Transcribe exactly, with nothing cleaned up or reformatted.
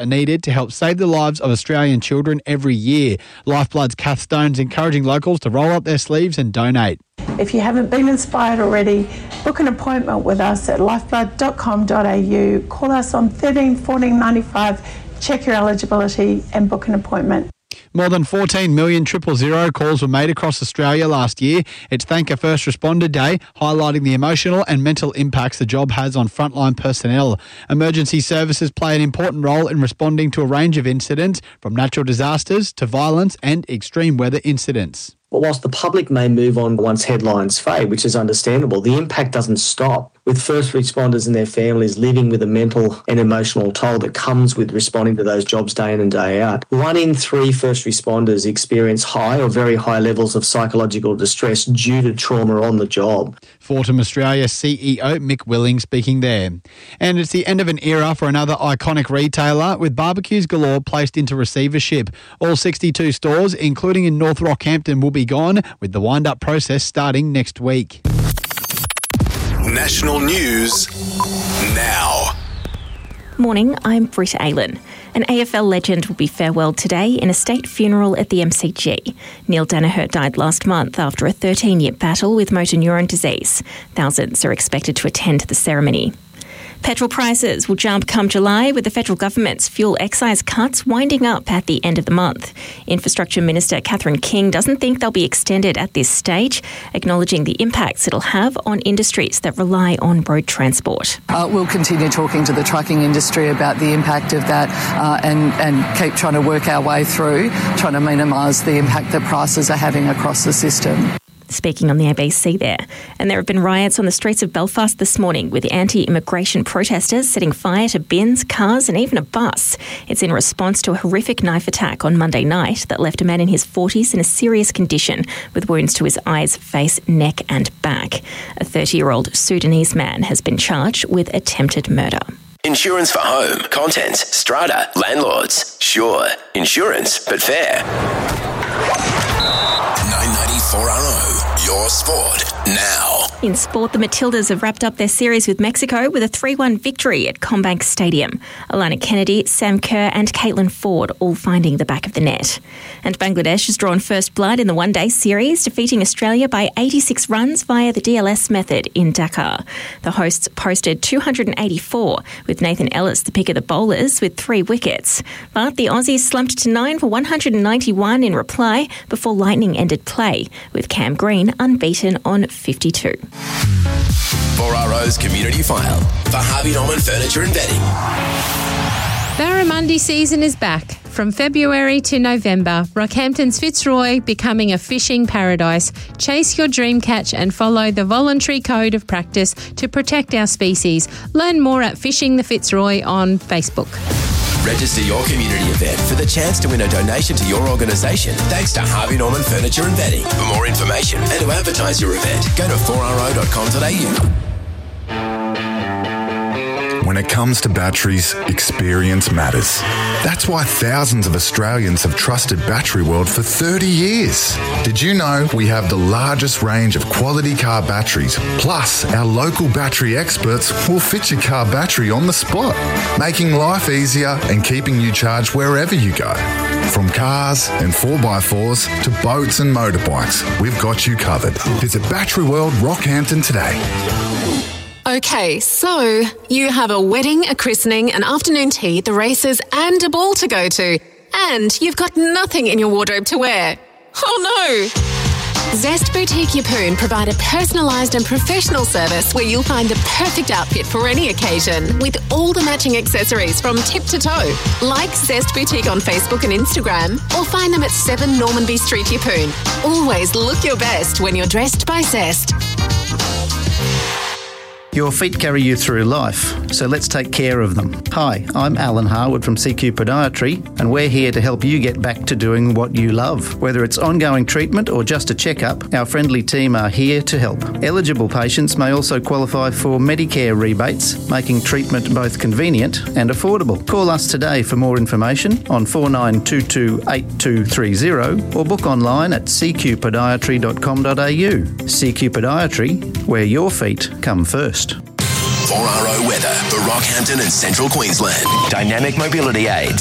are needed to help save the lives of Australian children every year. Lifeblood's Kath Stone's encouraging locals to roll up their sleeves and donate. If you haven't been inspired already, book an appointment with us at lifeblood dot com dot a u. Call us on thirteen fourteen ninety-five, check your eligibility and book an appointment. More than fourteen million triple zero calls were made across Australia last year. It's Thank a First Responder Day, highlighting the emotional and mental impacts the job has on frontline personnel. Emergency services play an important role in responding to a range of incidents, from natural disasters to violence and extreme weather incidents. But whilst the public may move on once headlines fade, which is understandable, the impact doesn't stop, with first responders and their families living with a mental and emotional toll that comes with responding to those jobs day in and day out. One in three first responders experience high or very high levels of psychological distress due to trauma on the job. Fortum Australia C E O Mick Willing speaking there. And it's the end of an era for another iconic retailer, with barbecues galore placed into receivership. All sixty-two stores, including in North Rockhampton, will be gone, with the wind-up process starting next week. National News now. Morning, I'm Britta Aylen. An A F L legend will be farewelled today in a state funeral at the M C G. Neil Danaher died last month after a thirteen-year battle with motor neuron disease. Thousands are expected to attend the ceremony. Petrol prices will jump come July, with the federal government's fuel excise cuts winding up at the end of the month. Infrastructure Minister Catherine King doesn't think they'll be extended at this stage, acknowledging the impacts it'll have on industries that rely on road transport. Uh, we'll continue talking to the trucking industry about the impact of that uh, and, and keep trying to work our way through, trying to minimise the impact that prices are having across the system. Speaking on the A B C there. And there have been riots on the streets of Belfast this morning, with anti-immigration protesters setting fire to bins, cars and even a bus. It's in response to a horrific knife attack on Monday night that left a man in his forties in a serious condition, with wounds to his eyes, face, neck and back. A thirty-year-old Sudanese man has been charged with attempted murder. Insurance for home, contents, strata, landlords. Sure, insurance, but fair. nine ninety-four R O, your sport now. In sport, the Matildas have wrapped up their series with Mexico with a three one victory at Combank Stadium. Alana Kennedy, Sam Kerr and Caitlin Ford all finding the back of the net. And Bangladesh has drawn first blood in the one-day series, defeating Australia by eighty-six runs via the D L S method in Dhaka. The hosts posted two hundred eighty-four, with Nathan Ellis the pick of the bowlers with three wickets. But the Aussies slumped to nine for one hundred ninety-one in reply before Lightning ended play, with Cam Green unbeaten on fifty-two. four R O's Community File for Harvey Norman Furniture and Bedding. Barramundi season is back. From February to November, Rockhampton's Fitzroy becoming a fishing paradise. Chase your dream catch and follow the voluntary code of practice to protect our species. Learn more at Fishing the Fitzroy on Facebook. Register your community event for the chance to win a donation to your organisation, thanks to Harvey Norman Furniture and Bedding. For more information and to advertise your event, go to four r o dot com dot a u. When it comes to batteries, experience matters. That's why thousands of Australians have trusted Battery World for thirty years. Did you know we have the largest range of quality car batteries? Plus, our local battery experts will fit your car battery on the spot, making life easier and keeping you charged wherever you go. From cars and four by fours to boats and motorbikes, we've got you covered. Visit Battery World Rockhampton today. Okay, so you have a wedding, a christening, an afternoon tea, the races and a ball to go to. And you've got nothing in your wardrobe to wear. Oh no! Zest Boutique Yeppoon provide a personalised and professional service where you'll find the perfect outfit for any occasion, with all the matching accessories from tip to toe. Like Zest Boutique on Facebook and Instagram, or find them at seven Normanby Street, Yeppoon. Always look your best when you're dressed by Zest. Your feet carry you through life, so let's take care of them. Hi, I'm Alan Harwood from C Q Podiatry, and we're here to help you get back to doing what you love. Whether it's ongoing treatment or just a checkup, our friendly team are here to help. Eligible patients may also qualify for Medicare rebates, making treatment both convenient and affordable. Call us today for more information on four nine two two eight two three zero or book online at c q podiatry dot com dot a u. C Q Podiatry, where your feet come first. four R O weather for Rockhampton and Central Queensland. Dynamic Mobility Aids.